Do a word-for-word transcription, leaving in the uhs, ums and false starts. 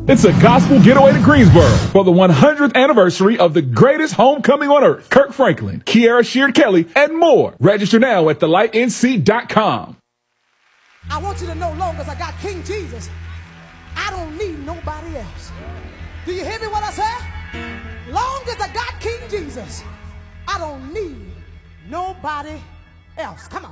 It's a gospel getaway to Greensboro for the one hundredth anniversary of the greatest homecoming on earth. Kirk Franklin, Kiara Sheard Kelly, and more. Register now at the light n c dot com. I want you to know, long as I got King Jesus, I don't need nobody else. Do you hear me what I said? Long as I got King Jesus, I don't need nobody else. Come on.